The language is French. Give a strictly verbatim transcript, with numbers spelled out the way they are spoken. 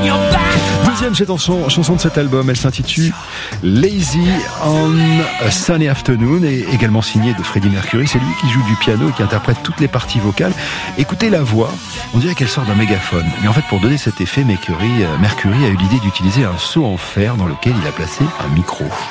Deuxième chanson, chanson de cet album, elle s'intitule Lazy on a Sunny Afternoon et également signée de Freddie Mercury. C'est lui qui joue du piano et qui interprète toutes les parties vocales. Écoutez la voix, on dirait qu'elle sort d'un mégaphone. Mais en fait, pour donner cet effet, Mercury, Mercury a eu l'idée d'utiliser un seau en fer dans lequel il a placé un micro.